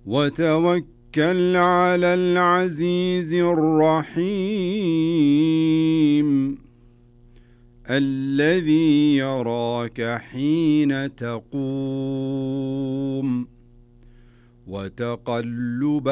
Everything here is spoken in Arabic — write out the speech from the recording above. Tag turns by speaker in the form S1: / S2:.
S1: وتوكل على العزيز الرحيم الذي يراك حين تقوم وتقلبك